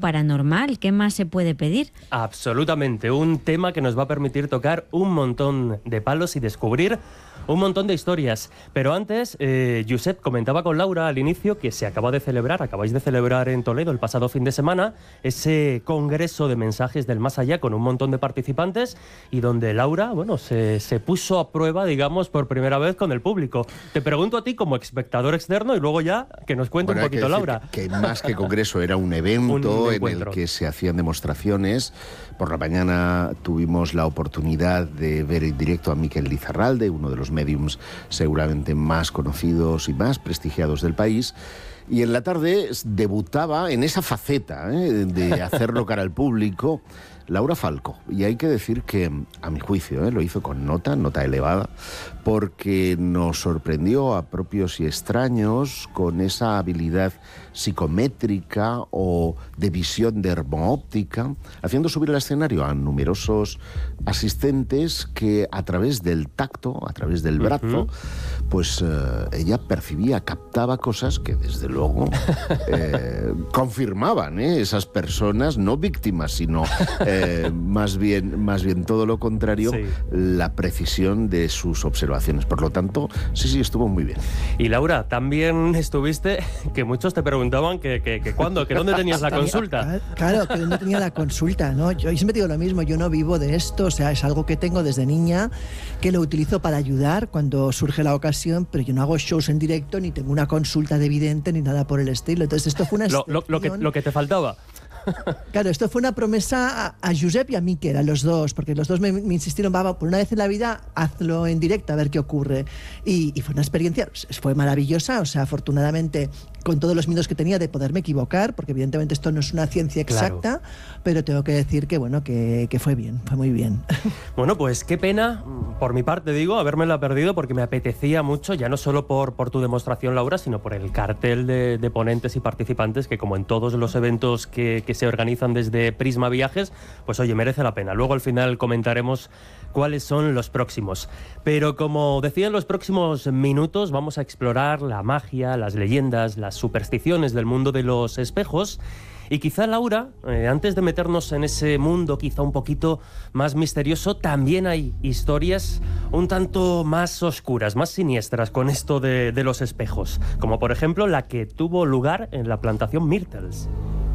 paranormal. ¿Qué más se puede pedir? Absolutamente, un tema que nos va a permitir tocar un montón de palos y descubrir un montón de historias. Pero antes, Josep comentaba con Laura al inicio que acabáis de celebrar en Toledo el pasado fin de semana ese congreso de mensajes del más allá con un montón de participantes y donde Laura, bueno, se puso a prueba, digamos, por primera vez con el público. Te pregunto a ti como espectador externo y luego ya que nos cuente un poquito, Laura. Que más que congreso era un evento en el que se hacían demostraciones. Por la mañana tuvimos la oportunidad de ver en directo a Miquel Lizarralde, uno de los médiums seguramente más conocidos y más prestigiados del país. Y en la tarde debutaba en esa faceta de hacerlo cara al público Laura Falco. Y hay que decir que, a mi juicio, lo hizo con nota elevada, porque nos sorprendió a propios y extraños con esa habilidad psicométrica o de visión dermoóptica, haciendo subir al escenario a numerosos asistentes que a través del tacto, a través del brazo, pues ella percibía, captaba cosas que desde luego confirmaban esas personas, no víctimas, sino más bien todo lo contrario, sí, la precisión de sus observaciones. Por lo tanto, sí, estuvo muy bien. Y Laura, también estuviste, que muchos te preguntaban que cuándo, que dónde tenías la consulta. Claro, que dónde tenía la consulta, ¿no? Yo siempre digo lo mismo, yo no vivo de esto, o sea, es algo que tengo desde niña, que lo utilizo para ayudar cuando surge la ocasión, pero yo no hago shows en directo, ni tengo una consulta de vidente, ni nada por el estilo. Entonces esto fue una lo que te faltaba. Claro, esto fue una promesa a Josep y a Miquel, a los dos, porque los dos me insistieron, por una vez en la vida, hazlo en directo, a ver qué ocurre. Y fue una experiencia, fue maravillosa, o sea, afortunadamente, con todos los miedos que tenía de poderme equivocar, porque evidentemente esto no es una ciencia exacta, claro, pero tengo que decir que, bueno, que fue bien, fue muy bien. Bueno, pues qué pena, por mi parte digo, habérmela perdido, porque me apetecía mucho, ya no solo por tu demostración, Laura, sino por el cartel de ponentes y participantes, que como en todos los eventos que se organizan desde Prisma Viajes, pues oye, merece la pena. Luego al final comentaremos cuáles son los próximos. Pero como decía, en los próximos minutos vamos a explorar la magia, las leyendas, las supersticiones del mundo de los espejos. Y quizá, Laura, antes de meternos en ese mundo quizá un poquito más misterioso, también hay historias un tanto más oscuras, más siniestras con esto de los espejos, como por ejemplo la que tuvo lugar en la plantación Myrtles.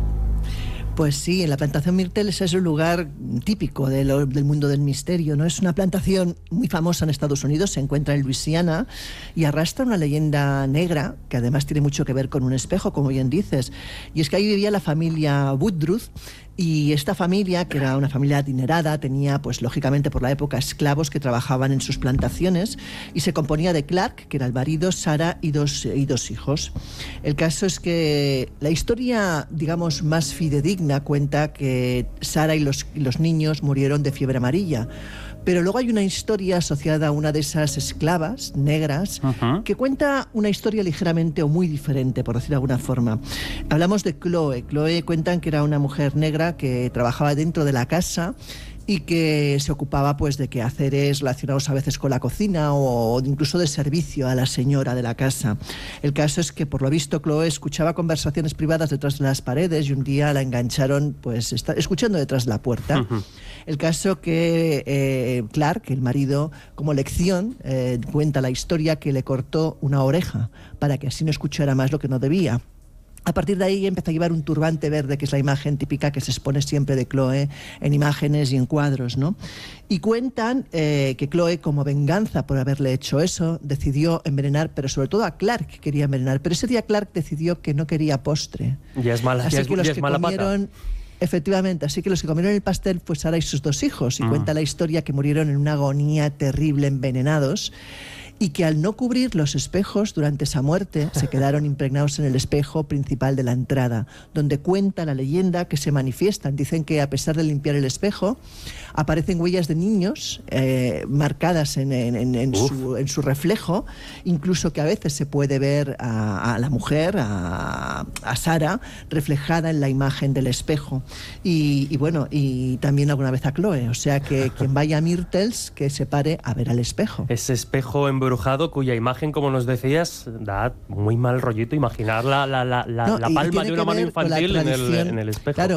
Pues sí, en la plantación Myrtles es un lugar típico del mundo del misterio, ¿no? Es una plantación muy famosa en Estados Unidos, se encuentra en Luisiana y arrastra una leyenda negra que además tiene mucho que ver con un espejo, como bien dices. Y es que ahí vivía la familia Woodruff. Y esta familia, que era una familia adinerada, tenía, pues lógicamente por la época, esclavos que trabajaban en sus plantaciones y se componía de Clark, que era el marido, Sarah y dos hijos. El caso es que la historia, digamos, más fidedigna cuenta que Sarah y los niños murieron de fiebre amarilla. Pero luego hay una historia asociada a una de esas esclavas negras que cuenta una historia ligeramente o muy diferente, por decir de alguna forma. Hablamos de Chloe. Chloe cuentan que era una mujer negra que trabajaba dentro de la casa y que se ocupaba pues de quehaceres relacionados a veces con la cocina o incluso de servicio a la señora de la casa. El caso es que por lo visto Chloe escuchaba conversaciones privadas detrás de las paredes y un día la engancharon pues escuchando detrás de la puerta. El caso que Clark, el marido, como lección, cuenta la historia que le cortó una oreja para que así no escuchara más lo que no debía. A partir de ahí empezó a llevar un turbante verde, que es la imagen típica que se expone siempre de Chloe en imágenes y en cuadros, ¿no? Y cuentan que Chloe, como venganza por haberle hecho eso, decidió envenenar, pero sobre todo a Clark quería envenenar. Pero ese día Clark decidió que no quería postre. Ya es mala, así que los que mala comieron, pata. Efectivamente, así que los que comieron el pastel fue Sarah y sus dos hijos. Y cuenta la historia que murieron en una agonía terrible, envenenados. Y que al no cubrir los espejos durante esa muerte se quedaron impregnados en el espejo principal de la entrada, donde cuenta la leyenda que se manifiestan. Dicen que a pesar de limpiar el espejo, aparecen huellas de niños marcadas en su reflejo, incluso que a veces se puede ver a la mujer, a Sarah, reflejada en la imagen del espejo. Y bueno, y también alguna vez a Chloe. O sea que quien vaya a Myrtles, que se pare a ver al espejo. Ese espejo embrujado cuya imagen, como nos decías, da muy mal rollito imaginar la palma de una mano infantil en el espejo. Claro,